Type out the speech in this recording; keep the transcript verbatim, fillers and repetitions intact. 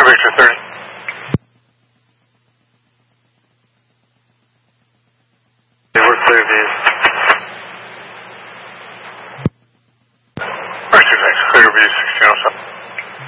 Victor thirty. We're clear of you. Victor six, clear of you sixteen oh seven.